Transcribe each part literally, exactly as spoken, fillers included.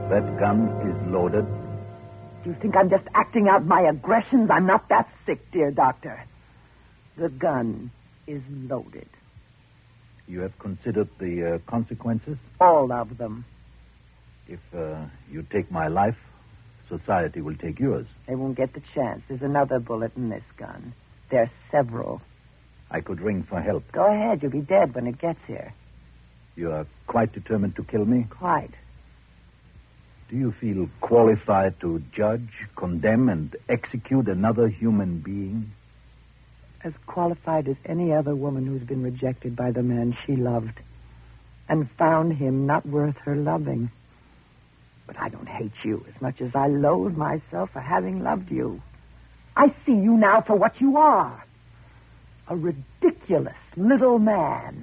That gun is loaded. Do you think I'm just acting out my aggressions? I'm not that sick, dear doctor. The gun is loaded. You have considered the uh, consequences? All of them. If uh, you take my life, society will take yours. They won't get the chance. There's another bullet in this gun. There's several. I could ring for help. Go ahead. You'll be dead when it gets here. You are quite determined to kill me? Quite. Do you feel qualified to judge, condemn, and execute another human being? As qualified as any other woman who's been rejected by the man she loved and found him not worth her loving. But I don't hate you as much as I loathe myself for having loved you. I see you now for what you are. A ridiculous little man.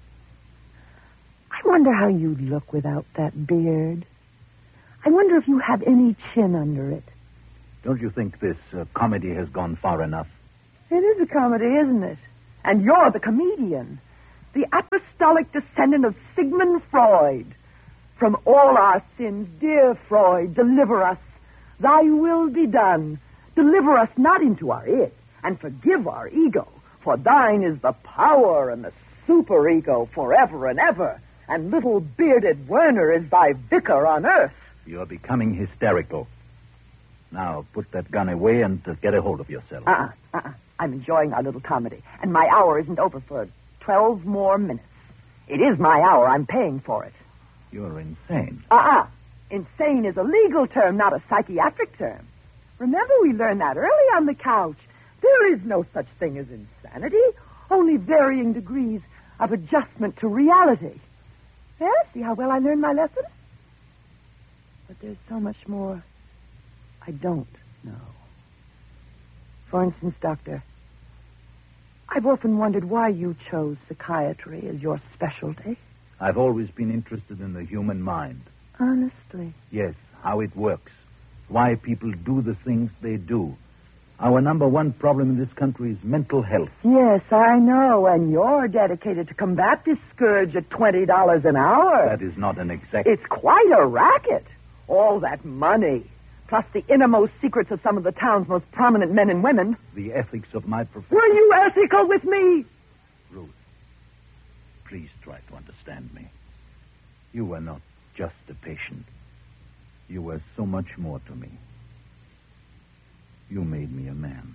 I wonder how you'd look without that beard. I wonder if you have any chin under it. Don't you think this uh, comedy has gone far enough? It is a comedy, isn't it? And you're the comedian. The apostolic descendant of Sigmund Freud. From all our sins, dear Freud, deliver us. Thy will be done. Deliver us not into our it, and forgive our ego. For thine is the power and the superego forever and ever. And little bearded Werner is thy vicar on earth. You are becoming hysterical. Now, put that gun away and uh, get a hold of yourself. Uh-uh, uh-uh. I'm enjoying our little comedy. And my hour isn't over for twelve more minutes. It is my hour. I'm paying for it. You're insane. Uh-uh. Insane is a legal term, not a psychiatric term. Remember, we learned that early on the couch. There is no such thing as insanity, only varying degrees of adjustment to reality. Yeah, see how well I learned my lesson? But there's so much more I don't know. For instance, Doctor, I've often wondered why you chose psychiatry as your specialty. I've always been interested in the human mind. Honestly? Yes, how it works. Why people do the things they do. Our number one problem in this country is mental health. Yes, I know, and you're dedicated to combat this scourge at twenty dollars an hour. That is not an exact... It's quite a racket. All that money, plus the innermost secrets of some of the town's most prominent men and women. The ethics of my profession. Were you ethical with me? Ruth, please try to understand me. You were not just a patient. You were so much more to me. You made me a man.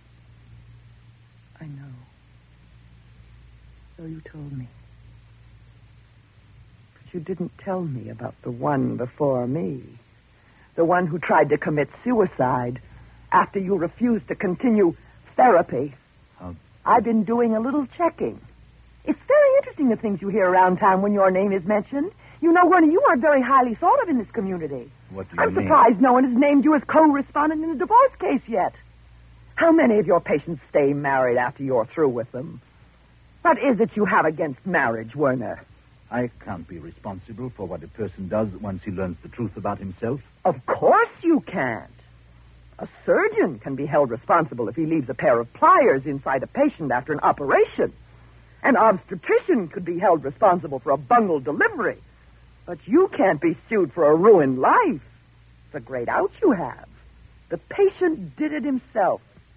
I know. So you told me. But you didn't tell me about the one before me. The one who tried to commit suicide after you refused to continue therapy. How... I've been doing a little checking. It's very interesting the things you hear around town when your name is mentioned. You know, Werner, you aren't very highly thought of in this community. What do you I'm mean? surprised no one has named you as co-respondent in a divorce case yet. How many of your patients stay married after you're through with them? What is it you have against marriage, Werner? I can't be responsible for what a person does once he learns the truth about himself. Of course you can't. A surgeon can be held responsible if he leaves a pair of pliers inside a patient after an operation. An obstetrician could be held responsible for a bungled delivery. But you can't be sued for a ruined life. It's a great out you have. The patient did it himself.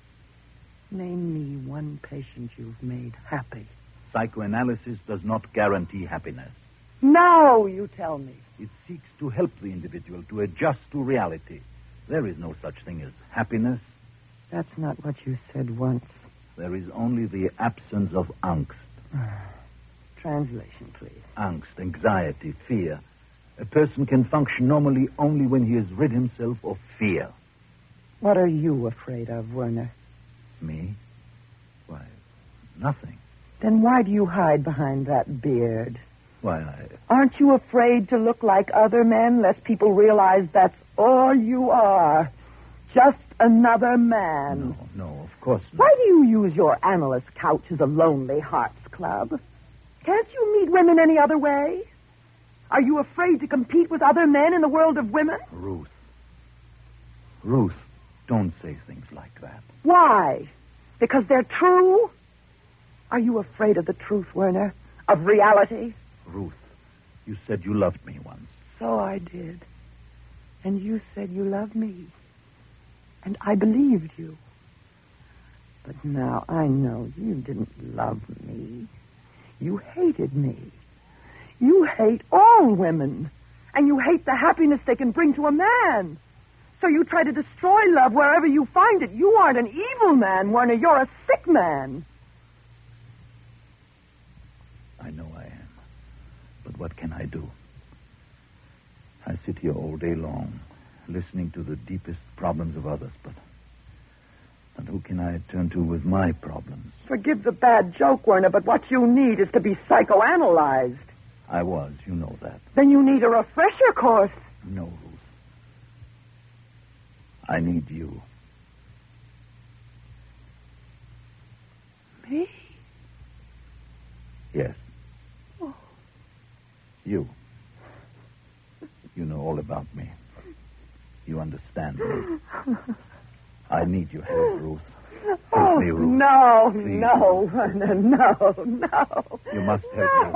Name me one patient you've made happy. Psychoanalysis does not guarantee happiness. Now you tell me. It seeks to help the individual to adjust to reality. There is no such thing as happiness. That's not what you said once. There is only the absence of angst. Translation, please. Angst, anxiety, fear. A person can function normally only when he has rid himself of fear. What are you afraid of, Werner? Me? Why, nothing. Then why do you hide behind that beard? Why, I... Aren't you afraid to look like other men, lest people realize that's all you are? Just another man. No, no, of course not. Why do you use your analyst couch as a lonely hearts club? Can't you meet women any other way? Are you afraid to compete with other men in the world of women? Ruth. Ruth, don't say things like that. Why? Because they're true? Are you afraid of the truth, Werner? Of reality? Ruth, you said you loved me once. So I did. And you said you loved me. And I believed you. But now I know you didn't love me. You hated me. You hate all women. And you hate the happiness they can bring to a man. So you try to destroy love wherever you find it. You aren't an evil man, Werner. You're a sick man. I know I am. But what can I do? I sit here all day long, listening to the deepest problems of others, but... But who can I turn to with my problems? Forgive the bad joke, Werner, but what you need is to be psychoanalyzed. I was, you know that. Then you need a refresher course. No, Ruth. I need you. Me? Yes. Oh. You. You know all about me. You understand me. I need your help, Ruth. Help Oh, me, Ruth. no, Please. no, Werner, no, no. You must help me.